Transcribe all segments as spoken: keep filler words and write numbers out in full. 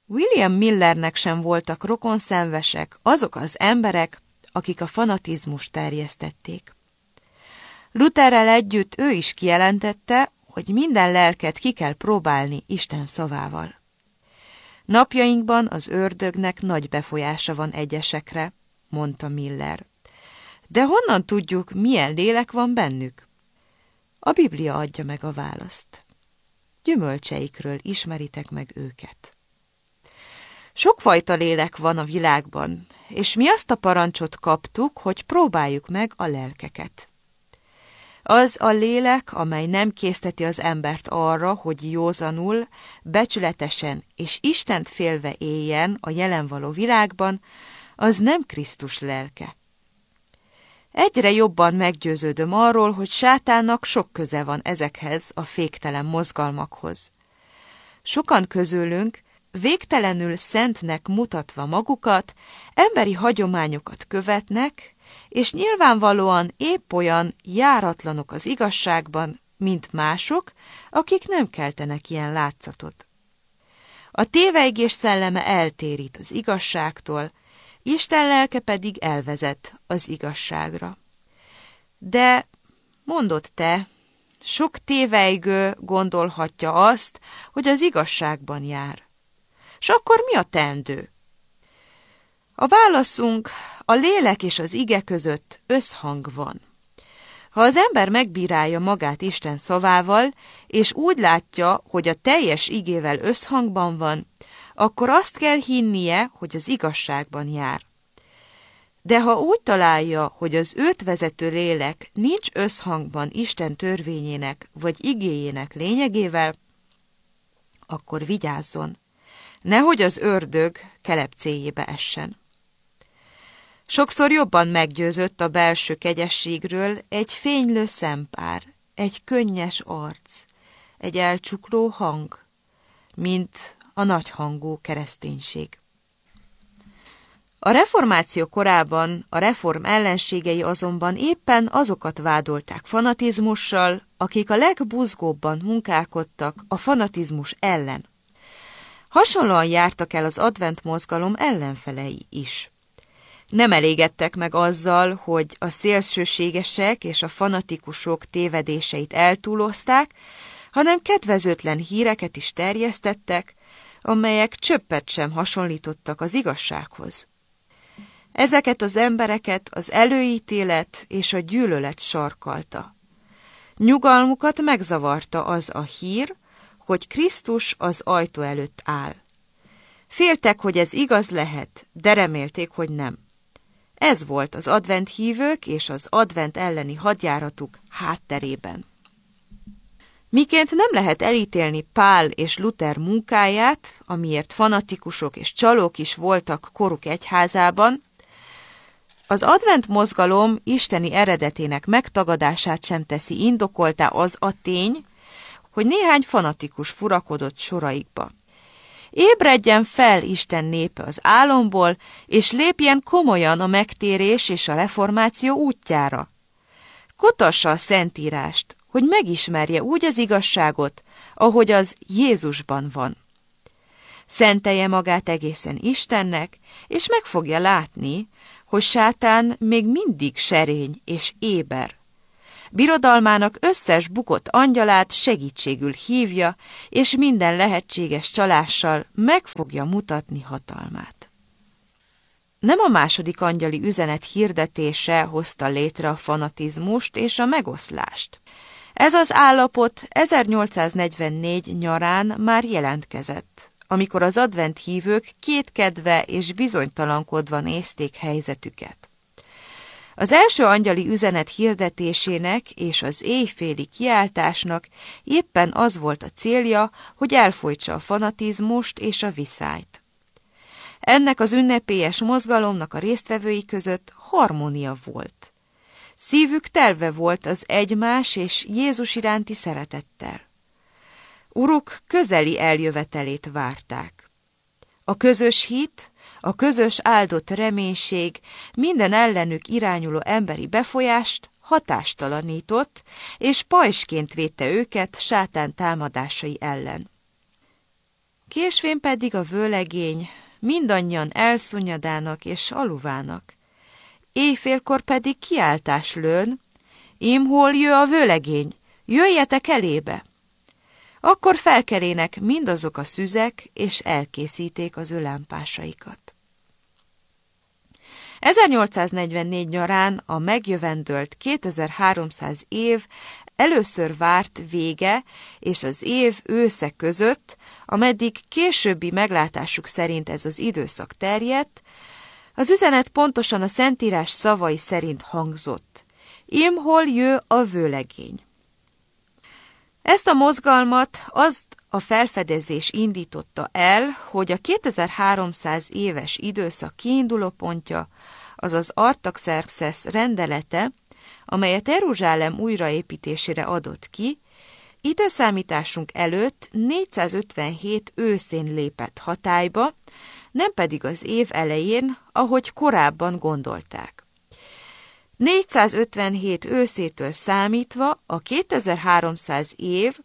William Millernek sem voltak rokonszenvesek azok az emberek, akik a fanatizmust terjesztették. Lutherrel együtt ő is kijelentette, hogy minden lelket ki kell próbálni Isten szavával. Napjainkban az ördögnek nagy befolyása van egyesekre, mondta Miller. De honnan tudjuk, milyen lélek van bennük? A Biblia adja meg a választ. Gyümölcseikről ismeritek meg őket. Sokfajta lélek van a világban, és mi azt a parancsot kaptuk, hogy próbáljuk meg a lelkeket. Az a lélek, amely nem készteti az embert arra, hogy józanul, becsületesen és Istent félve éljen a jelen való világban, az nem Krisztus lelke. Egyre jobban meggyőződöm arról, hogy sátánnak sok köze van ezekhez a féktelen mozgalmakhoz. Sokan közülünk, végtelenül szentnek mutatva magukat, emberi hagyományokat követnek, és nyilvánvalóan épp olyan járatlanok az igazságban, mint mások, akik nem keltenek ilyen látszatot. A tévejgés szelleme eltérít az igazságtól, Isten lelke pedig elvezet az igazságra. De, mondod te, sok tévejgő gondolhatja azt, hogy az igazságban jár. S akkor mi a teendő? A válaszunk, a lélek és az ige között összhang van. Ha az ember megbírálja magát Isten szavával, és úgy látja, hogy a teljes igével összhangban van, akkor azt kell hinnie, hogy az igazságban jár. De ha úgy találja, hogy az őt vezető lélek nincs összhangban Isten törvényének vagy igéjének lényegével, akkor vigyázzon, nehogy az ördög kelepcéjébe essen. Sokszor jobban meggyőzött a belső kegyességről egy fénylő szempár, egy könnyes arc, egy elcsukló hang, mint a nagyhangú kereszténység. A reformáció korában a reform ellenségei azonban éppen azokat vádolták fanatizmussal, akik a legbuzgóbban munkálkodtak a fanatizmus ellen. Hasonlóan jártak el az advent mozgalom ellenfelei is. Nem elégedtek meg azzal, hogy a szélsőségesek és a fanatikusok tévedéseit eltúlozták, hanem kedvezőtlen híreket is terjesztettek, amelyek csöppet sem hasonlítottak az igazsághoz. Ezeket az embereket az előítélet és a gyűlölet sarkalta. Nyugalmukat megzavarta az a hír, hogy Krisztus az ajtó előtt áll. Féltek, hogy ez igaz lehet, de remélték, hogy nem. Ez volt az advent hívők és az advent elleni hadjáratuk hátterében. Miként nem lehet elítélni Pál és Luther munkáját, amiért fanatikusok és csalók is voltak koruk egyházában, az advent mozgalom isteni eredetének megtagadását sem teszi indokoltá az a tény, hogy néhány fanatikus furakodott soraikba. Ébredjen fel Isten népe az álomból, és lépjen komolyan a megtérés és a reformáció útjára. Kutassa a Szentírást, hogy megismerje úgy az igazságot, ahogy az Jézusban van. Szentelje magát egészen Istennek, és meg fogja látni, hogy sátán még mindig serény és éber. Birodalmának összes bukott angyalát segítségül hívja, és minden lehetséges csalással meg fogja mutatni hatalmát. Nem a második angyali üzenet hirdetése hozta létre a fanatizmust és a megoszlást. Ez az állapot ezernyolcszáznegyvennégy nyarán már jelentkezett, amikor az advent hívők kétkedve és bizonytalankodva nézték helyzetüket. Az első angyali üzenet hirdetésének és az éjféli kiáltásnak éppen az volt a célja, hogy elfojtsa a fanatizmust és a viszályt. Ennek az ünnepélyes mozgalomnak a résztvevői között harmónia volt. Szívük telve volt az egymás és Jézus iránti szeretettel. Uruk közeli eljövetelét várták. A közös hit, a közös áldott reménység minden ellenük irányuló emberi befolyást hatástalanított, és pajsként védte őket sátán támadásai ellen. Késvén pedig a vőlegény mindannyian elszunyadának és aluvának. Éjfélkor pedig kiáltás lőn, ím hol jö a vőlegény, jöjjetek elébe! Akkor felkelének mindazok a szüzek, és elkészíték az ő lámpásaikat. ezernyolcszáznegyvennégy nyarán a megjövendölt kétezer-háromszáz év először várt vége és az év ősze között, ameddig későbbi meglátásuk szerint ez az időszak terjedt, az üzenet pontosan a Szentírás szavai szerint hangzott. Ím hol jö a vőlegény. Ezt a mozgalmat azt a felfedezés indította el, hogy a kétezer-háromszáz éves időszak kiindulópontja, azaz Artaxerxesz rendelete, amelyet Jeruzsálem újraépítésére adott ki, időszámításunk előtt négyszázötvenhét őszén lépett hatályba, nem pedig az év elején, ahogy korábban gondolták. négyszázötvenhét őszétől számítva a kétezer-háromszáz év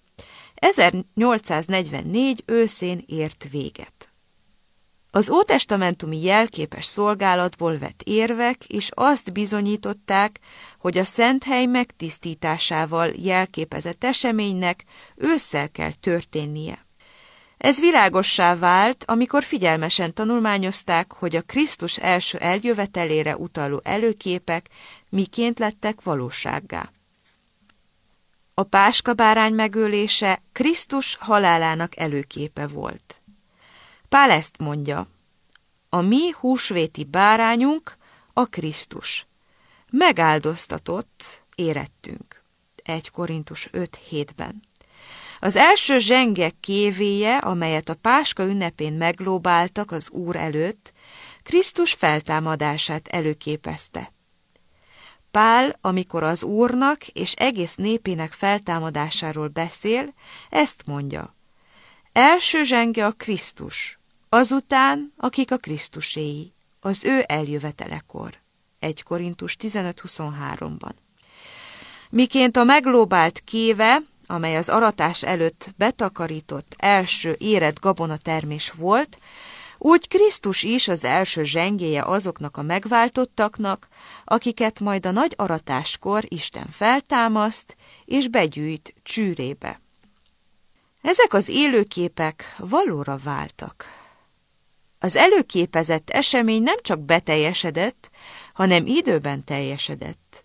ezernyolcszáznegyvennégy őszén ért véget. Az ótestamentumi jelképes szolgálatból vett érvek is azt bizonyították, hogy a Szenthely megtisztításával jelképezett eseménynek ősszel kell történnie. Ez világossá vált, amikor figyelmesen tanulmányozták, hogy a Krisztus első eljövetelére utaló előképek miként lettek valósággá. A páskabárány megölése Krisztus halálának előképe volt. Pál ezt mondja, a mi húsvéti bárányunk a Krisztus. Megáldoztatott érettünk. egy Korintus öt hétben. Az első zsenge kévéje, amelyet a Páska ünnepén meglóbáltak az Úr előtt, Krisztus feltámadását előképezte. Pál, amikor az Úrnak és egész népének feltámadásáról beszél, ezt mondja. Első zsenge a Krisztus, azután, akik a Krisztuséi, az ő eljövetelekor. egy Korintus tizenöt huszonháromban. Miként a meglóbált kéve, amely az aratás előtt betakarított első érett gabonatermés volt, úgy Krisztus is az első zsengéje azoknak a megváltottaknak, akiket majd a nagy aratáskor Isten feltámaszt és begyűjt csűrébe. Ezek az élőképek valóra váltak. Az előképezett esemény nem csak beteljesedett, hanem időben teljesedett.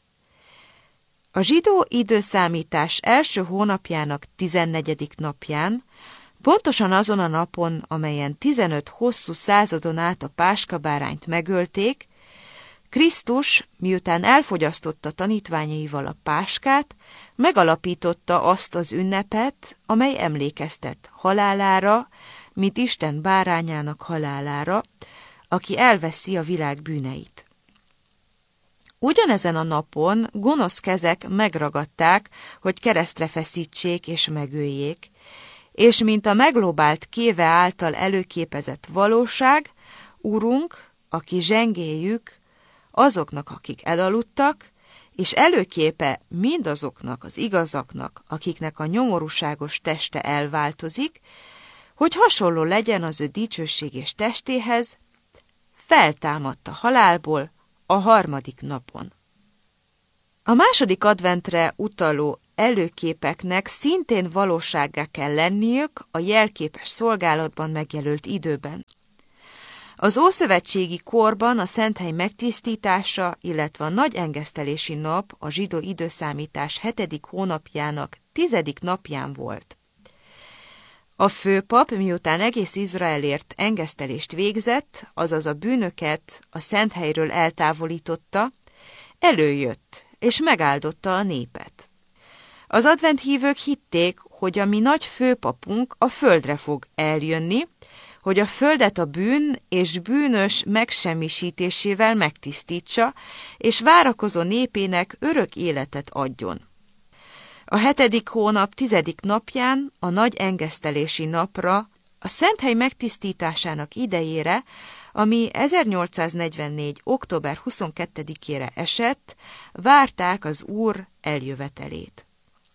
A zsidó időszámítás első hónapjának tizennegyedik napján, pontosan azon a napon, amelyen tizenöt hosszú századon át a páskabárányt megölték, Krisztus, miután elfogyasztotta tanítványaival a páskát, megalapította azt az ünnepet, amely emlékeztet halálára, mint Isten bárányának halálára, aki elveszi a világ bűneit. Ugyanezen a napon gonosz kezek megragadták, hogy keresztre feszítsék és megöljék, és mint a meglóbált kéve által előképezett valóság, Urunk, aki zsengéjük, azoknak, akik elaludtak, és előképe mindazoknak az igazaknak, akiknek a nyomorúságos teste elváltozik, hogy hasonló legyen az ő dicsőséges testéhez, feltámadt a halálból a harmadik napon. A második adventre utaló előképeknek szintén valósággá kell lenniük a jelképes szolgálatban megjelölt időben. Az ószövetségi korban a Szenthely megtisztítása, illetve a nagy engesztelési nap a zsidó időszámítás hetedik hónapjának tizedik napján volt. A főpap, miután egész Izraelért engesztelést végzett, azaz a bűnöket a Szenthelyről eltávolította, előjött és megáldotta a népet. Az adventhívők hitték, hogy a mi nagy főpapunk a földre fog eljönni, hogy a földet a bűn és bűnös megsemmisítésével megtisztítsa, és várakozó népének örök életet adjon. A hetedik hónap tizedik napján, a nagy engesztelési napra, a Szenthely megtisztításának idejére, ami ezernyolcszáznegyvennégy. október huszonkettedikére esett, várták az Úr eljövetelét.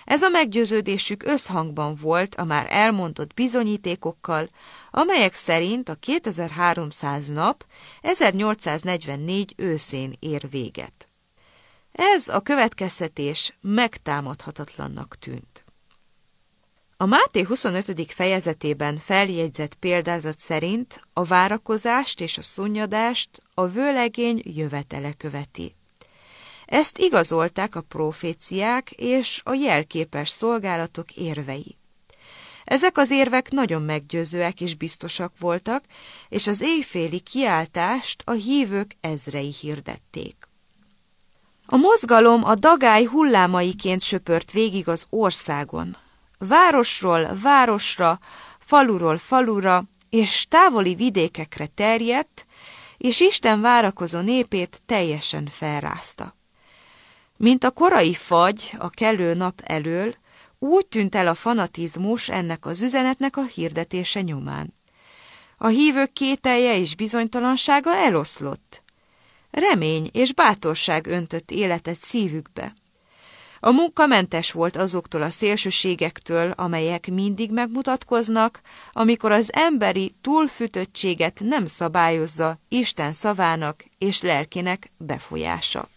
Ez a meggyőződésük összhangban volt a már elmondott bizonyítékokkal, amelyek szerint a kétezer-háromszáz nap ezernyolcszáznegyvennégy őszén ér véget. Ez a következtetés megtámadhatatlannak tűnt. A Máté huszonötödik fejezetében feljegyzett példázat szerint a várakozást és a szunnyadást a vőlegény jövetele követi. Ezt igazolták a proféciák és a jelképes szolgálatok érvei. Ezek az érvek nagyon meggyőzőek és biztosak voltak, és az éjféli kiáltást a hívők ezrei hirdették. A mozgalom a dagály hullámaiként söpört végig az országon. Városról városra, faluról falura és távoli vidékekre terjedt, és Isten várakozó népét teljesen felrázta. Mint a korai fagy a kelő nap elől, úgy tűnt el a fanatizmus ennek az üzenetnek a hirdetése nyomán. A hívők kételje és bizonytalansága eloszlott. Remény és bátorság öntött életet szívükbe. A munka mentes volt azoktól a szélsőségektől, amelyek mindig megmutatkoznak, amikor az emberi túlfűtöttséget nem szabályozza Isten szavának és lelkének befolyása.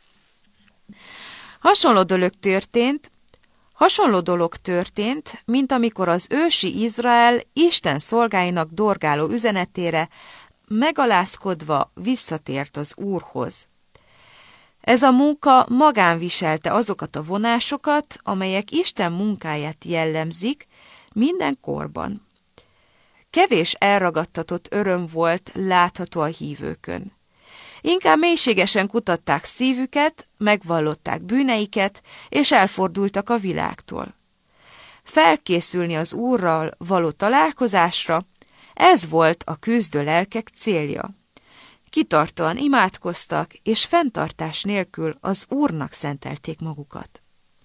Hasonló dolog történt, hasonló dolog történt, mint amikor az ősi Izrael Isten szolgáinak dorgáló üzenetére megalázkodva visszatért az Úrhoz. Ez a munka magán viselte azokat a vonásokat, amelyek Isten munkáját jellemzik minden korban. Kevés elragadtatott öröm volt látható a hívőkön. Inkább mélységesen kutatták szívüket, megvallották bűneiket, és elfordultak a világtól. Felkészülni az Úrral való találkozásra, ez volt a küzdő lelkek célja. Kitartóan imádkoztak, és fenntartás nélkül az Úrnak szentelték magukat.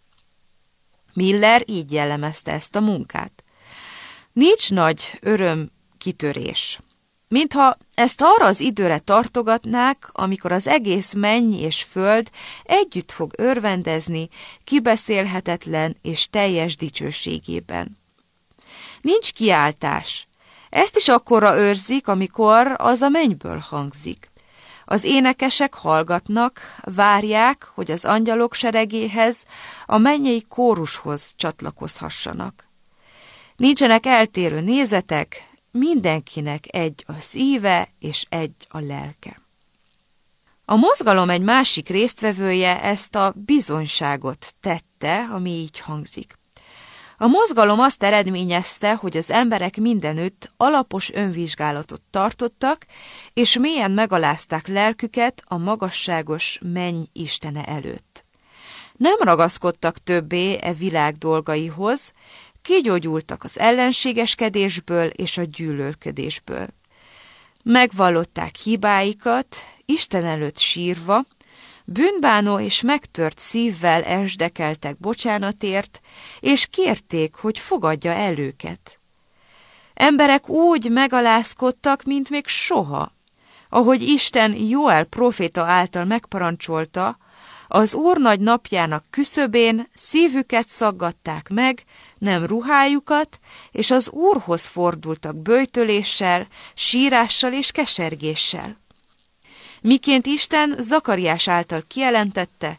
Miller így jellemezte ezt a munkát. Nincs nagy öröm kitörés. Mintha ezt arra az időre tartogatnák, amikor az egész menny és föld együtt fog örvendezni kibeszélhetetlen és teljes dicsőségében. Nincs kiáltás. Ezt is akkorra őrzik, amikor az a mennyből hangzik. Az énekesek hallgatnak, várják, hogy az angyalok seregéhez, a mennyei kórushoz csatlakozhassanak. Nincsenek eltérő nézetek, mindenkinek egy a szíve és egy a lelke. A mozgalom egy másik résztvevője ezt a bizonyságot tette, ami így hangzik. A mozgalom azt eredményezte, hogy az emberek mindenütt alapos önvizsgálatot tartottak, és mélyen megalázták lelküket a magasságos menny istene előtt. Nem ragaszkodtak többé e világ dolgaihoz, kigyógyultak az ellenségeskedésből és a gyűlölködésből. Megvallották hibáikat, Isten előtt sírva, bűnbánó és megtört szívvel esdekeltek bocsánatért, és kérték, hogy fogadja el őket. Emberek úgy megalázkodtak, mint még soha. Ahogy Isten Jóel próféta által megparancsolta, az Úr nagy napjának küszöbén szívüket szaggatták meg, nem ruhájukat, és az Úrhoz fordultak böjtöléssel, sírással és kesergéssel. Miként Isten Zakariás által kijelentette,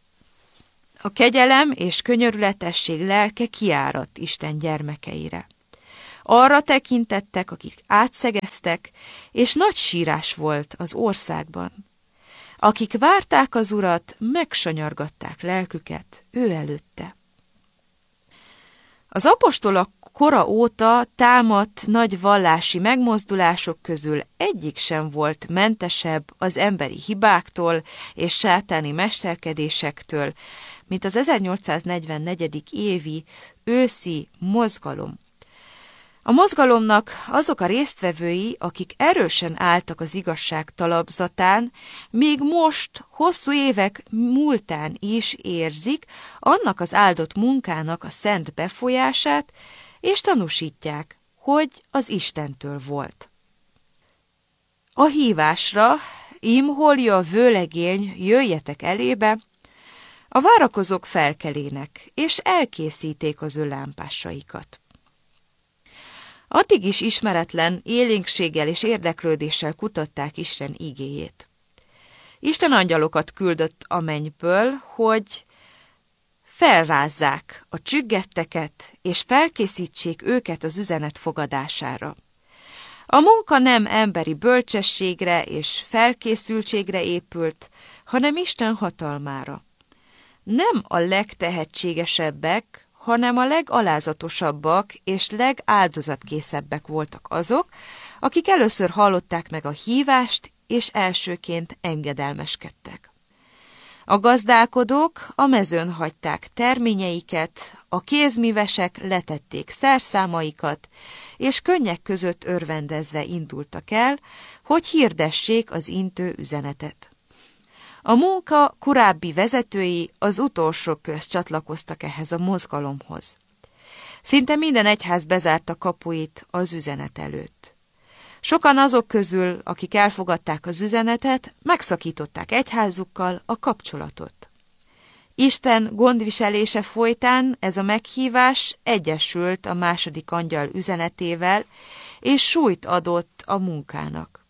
a kegyelem és könyörületesség lelke kiáradt Isten gyermekeire. Arra tekintettek, akik átszegeztek, és nagy sírás volt az országban. Akik várták az Urat, megsanyargatták lelküket ő előtte. Az apostolok kora óta támadt nagy vallási megmozdulások közül egyik sem volt mentesebb az emberi hibáktól és sátáni mesterkedésektől, mint az ezernyolcszáznegyvennegyedik évi őszi mozgalom. A mozgalomnak azok a résztvevői, akik erősen álltak az igazság talapzatán, még most, hosszú évek múltán is érzik annak az áldott munkának a szent befolyását, és tanúsítják, hogy az Istentől volt. A hívásra, ím holja a vőlegény, jöjjetek elébe, A várakozók felkelének, és elkészíték az ő lámpásaikat. Addig is ismeretlen élénkséggel és érdeklődéssel kutatták Isten igéjét. Isten angyalokat küldött a mennyből, hogy felrázzák a csüggetteket, és felkészítsék őket az üzenet fogadására. A munka nem emberi bölcsességre és felkészültségre épült, hanem Isten hatalmára. Nem a legtehetségesebbek, hanem a legalázatosabbak és legáldozatkészebb voltak azok, akik először hallották meg a hívást, és elsőként engedelmeskedtek. A gazdálkodók a mezőn hagyták terményeiket, a kézművesek letették szerszámaikat, és könnyek között örvendezve indultak el, hogy hirdessék az intő üzenetet. A munka korábbi vezetői az utolsók közt csatlakoztak ehhez a mozgalomhoz. Szinte minden egyház bezárta kapuit az üzenet előtt. Sokan azok közül, akik elfogadták az üzenetet, megszakították egyházukkal a kapcsolatot. Isten gondviselése folytán ez a meghívás egyesült a második angyal üzenetével, és súlyt adott a munkának.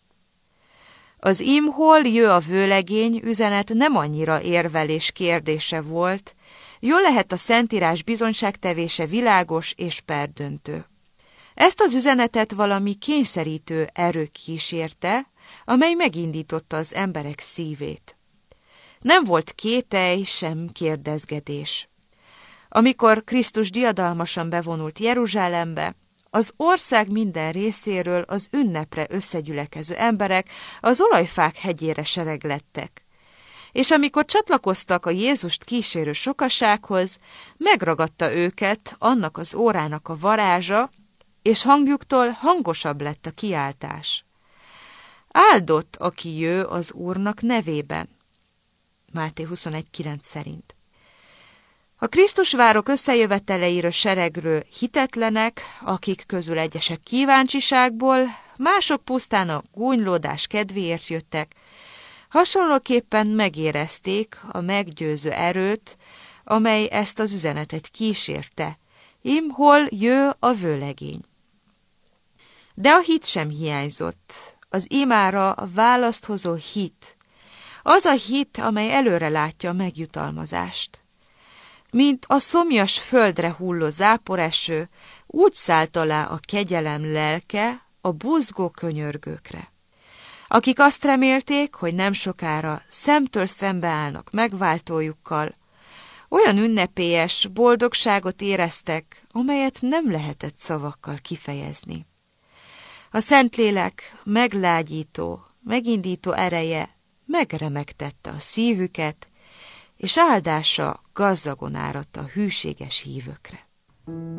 Az imhol jö a vőlegény üzenet nem annyira érvelés kérdése volt, jól lehet a Szentírás bizonyságtevése világos és perdöntő. Ezt az üzenetet valami kényszerítő erő kísérte, amely megindította az emberek szívét. Nem volt kételj, sem kérdezgedés. Amikor Krisztus diadalmasan bevonult Jeruzsálembe, az ország minden részéről az ünnepre összegyülekező emberek az olajfák hegyére sereglettek. És amikor csatlakoztak a Jézust kísérő sokasághoz, megragadta őket annak az órának a varázsa, és hangjuktól hangosabb lett a kiáltás. Áldott, aki jő az Úrnak nevében. Máté huszonegy kilenc szerint. A Krisztusvárok összejöveteleiről seregről hitetlenek, akik közül egyesek kíváncsiságból, mások pusztán a gúnylódás kedvéért jöttek, hasonlóképpen megérezték a meggyőző erőt, amely ezt az üzenetet kísérte. Imhol jő a vőlegény. De a hit sem hiányzott, az imára a választ hozó hit, az a hit, amely előre látja a megjutalmazást. Mint a szomjas földre hulló záporeső, úgy szállt alá a kegyelem lelke a buzgó könyörgőkre. Akik azt remélték, hogy nem sokára szemtől szembe állnak megváltójukkal, olyan ünnepélyes boldogságot éreztek, amelyet nem lehetett szavakkal kifejezni. A Szentlélek meglágyító, megindító ereje megremegtette a szívüket, és áldása gazdagon áradt a hűséges hívőkre.